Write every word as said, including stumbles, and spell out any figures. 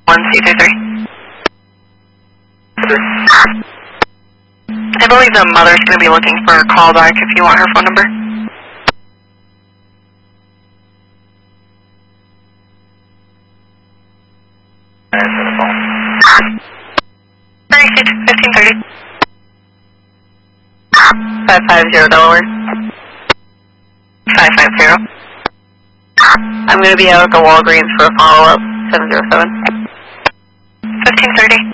one C two three. I believe the mother's going to be looking for a callback if you want her phone number. thirty-six, fifteen thirty. five five zero Delaware. five five zero. I'm going to be out at the Walgreens for a follow-up. seven zero seven. fifteen thirty.